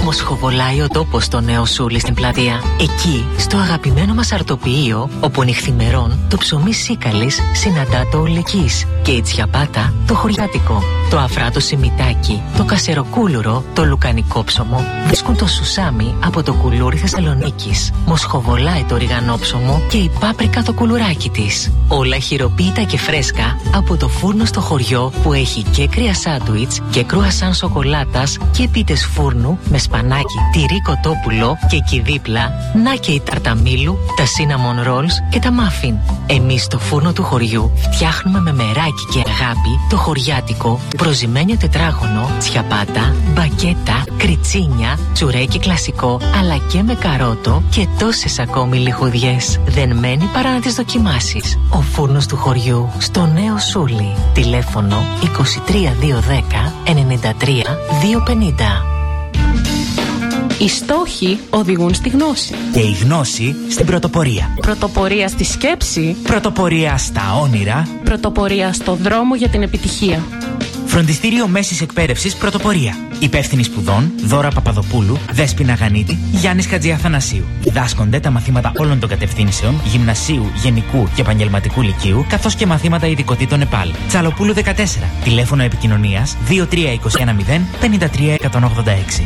Μοσχοβολάει ο τόπος στο Νέο Σούλι στην πλατεία. Εκεί, στο αγαπημένο μας αρτοποιείο, όπου νυχθημερών το ψωμί Σίκαλης συναντά το Ολεκής και η τσιαπάτα το χωριάτικο. Το αφράτο σιμιτάκι, το κασεροκούλουρο, το λουκανικό ψωμο βρίσκουν το σουσάμι από το κουλούρι Θεσσαλονίκης. Μοσχοβολάει το ριγανόψωμο και η πάπρικα το κουλουράκι της. Όλα χειροποίητα και φρέσκα από το φούρνο στο χωριό που έχει και κρύα σάντουιτς και κρουασάν σοκολάτας και πίτες φούρνου με σπανάκι, τυρί κοτόπουλο και εκεί δίπλα να και η ταρταμίλου, τα cinnamon rolls και τα muffin. Εμείς στο φούρνο του χωριού φτιάχνουμε με μεράκι και αγάπη το χωριάτικο προζυμένιο τετράγωνο, τσιαπάτα, μπακέτα, κριτσίνια, τσουρέκι κλασικό αλλά και με καρότο και τόσες ακόμη λιχουδιές. Δεν μένει παρά να τις δοκιμάσεις. Ο φούρνος του χωριού στο Νέο Σούλι. Τηλέφωνο 23210 93 250. Οι στόχοι οδηγούν στη γνώση. Και η γνώση στην πρωτοπορία. Πρωτοπορία στη σκέψη. Πρωτοπορία στα όνειρα. Πρωτοπορία στο δρόμο για την επιτυχία. Φροντιστήριο Μέσης Εκπαίδευσης Πρωτοπορία. Υπεύθυνοι σπουδών Δώρα Παπαδοπούλου, Δέσποινα Γανίτη, Γιάννης Χατζιαθανασίου. Διδάσκονται τα μαθήματα όλων των κατευθύνσεων, γυμνασίου, γενικού και επαγγελματικού λυκείου, καθώς και μαθήματα ειδικοτήτων ΕΠΑΛ. Τσαλοπούλου 14. Τηλέφωνο επικοινωνίας 23210 53 186.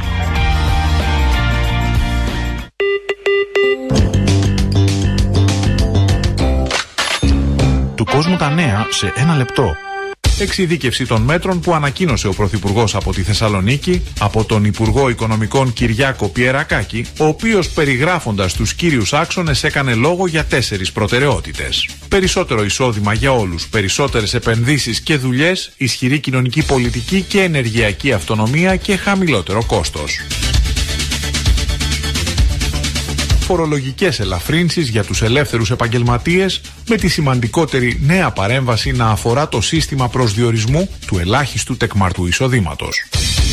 Του κόσμου τα νέα σε ένα λεπτό. Εξειδίκευση των μέτρων που ανακοίνωσε ο Πρωθυπουργός από τη Θεσσαλονίκη, από τον Υπουργό Οικονομικών Κυριάκο Πιερακάκη, ο οποίος περιγράφοντας τους κύριους άξονες έκανε λόγο για 4 προτεραιότητες. Περισσότερο εισόδημα για όλους, περισσότερες επενδύσεις και δουλειές, ισχυρή κοινωνική πολιτική και ενεργειακή αυτονομία και χαμηλότερο κόστος. Φορολογικές ελαφρύνσεις για τους ελεύθερους επαγγελματίες, με τη σημαντικότερη νέα παρέμβαση να αφορά το σύστημα προσδιορισμού του ελάχιστου τεκμαρτού εισοδήματος.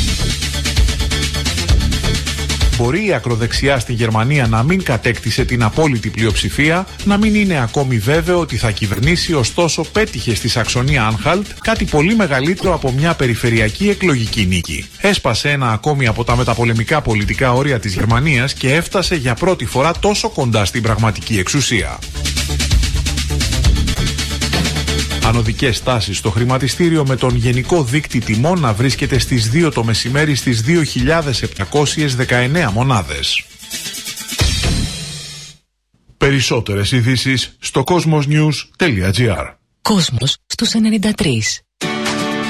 Μπορεί η ακροδεξιά στη Γερμανία να μην κατέκτησε την απόλυτη πλειοψηφία, να μην είναι ακόμη βέβαιο ότι θα κυβερνήσει, ωστόσο πέτυχε στη Σαξονία-Άνχαλτ κάτι πολύ μεγαλύτερο από μια περιφερειακή εκλογική νίκη. Έσπασε ένα ακόμη από τα μεταπολεμικά πολιτικά όρια της Γερμανίας και έφτασε για πρώτη φορά τόσο κοντά στην πραγματική εξουσία. Ανωδικές τάσεις στο χρηματιστήριο, με τον γενικό δείκτη τιμών να βρίσκεται στις 2 το μεσημέρι στις 2.719 μονάδες. Περισσότερες ειδήσεις στο cosmosnews.gr. Κόσμος στους 93.